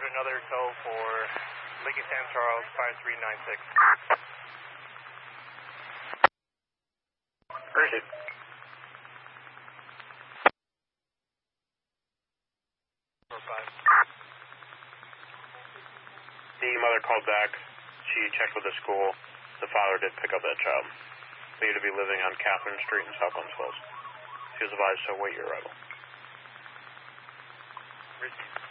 ordered another tow for Lincoln San Charles 5396. Appreciate it. The mother called back. She checked with the school. The father did pick up that child. They need to be living on Catherine Street in South Glens Falls. She was advised to await your arrival. Received.